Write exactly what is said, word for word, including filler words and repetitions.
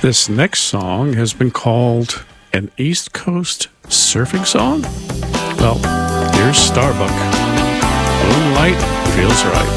This next song has been called an East Coast surfing song? Well, here's Starbuck. Moonlight Feels Right.